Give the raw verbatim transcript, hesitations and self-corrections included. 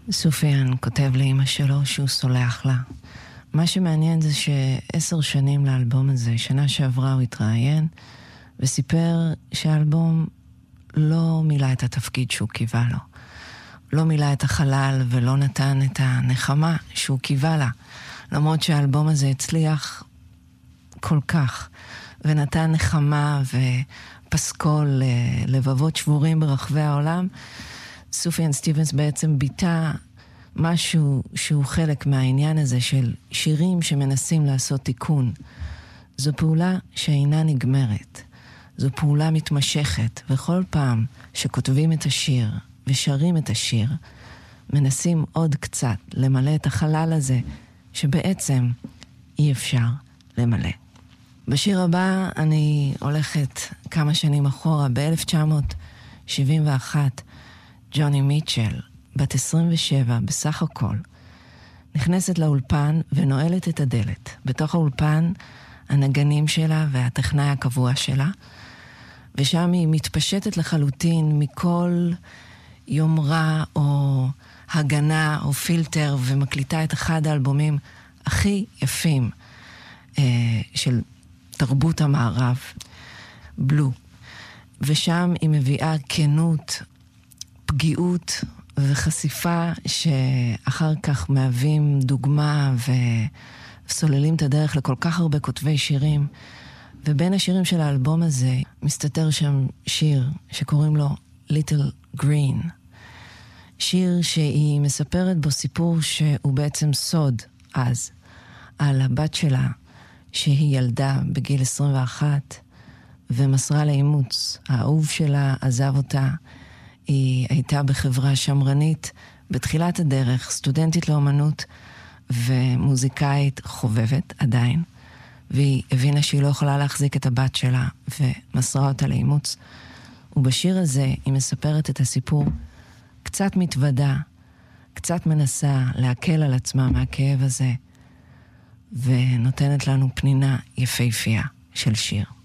סופיאן כותב לאמא שלו שהוא סולח לה. מה שמעניין זה שעשר שנים לאלבום הזה, שנה שעברה הוא התראיין, וסיפר שהאלבום לא מילא את התפקיד שהוא קיווה לו. לא מילא את החלל ולא נתן את הנחמה שהוא קיווה לה. למרות שהאלבום הזה הצליח כל כך, ונתן נחמה ופסקול לבבות שבורים ברחבי העולם, סופיאן סטיבנס בעצם ביטא משהו שהוא חלק מהעניין הזה של שירים שמנסים לעשות תיקון. זו פעולה שאינה נגמרת. זו פעולה מתמשכת, וכל פעם שכותבים את השיר ושרים את השיר, מנסים עוד קצת למלא את החלל הזה שבעצם אי אפשר למלא. בשיר הבא אני הולכת כמה שנים אחורה, ב-אלף תשע מאות שבעים ואחת, ג'וני מיטשל, בת עשרים ושבע בסך הכל, נכנסת לאולפן ונועלת את הדלת. בתוך האולפן הנגנים שלה והטכנאי הקבוע שלה, ושם היא מתפשטת לחלוטין מכל יומרה או הגנה או פילטר, ומקליטה את אחד האלבומים הכי יפים אה, של תרבות המערב, בלו. ושם היא מביאה כנות, פגיעות וחשיפה שאחר כך מהווים דוגמה וסוללים את הדרך לכל כך הרבה כותבי שירים. ובין השירים של האלבום הזה מסתתר שם שיר שקוראים לו Little Green. שיר שהיא מספרת בו סיפור שהוא בעצם סוד אז, על הבת שלה שהיא ילדה בגיל עשרים ואחת ומסרה לאימוץ. האהוב שלה עזב אותה. היא הייתה בחברה שמרנית בתחילת הדרך, סטודנטית לאומנות ומוזיקאית חובבת עדיין, והיא הבינה שהיא לא יכולה להחזיק את הבת שלה ומסרה אותה לאימוץ. ובשיר הזה היא מספרת את הסיפור, קצת מתוודה, קצת מנסה להקל על עצמה מהכאב הזה, ונותנת לנו פנינה יפהפייה של שיר.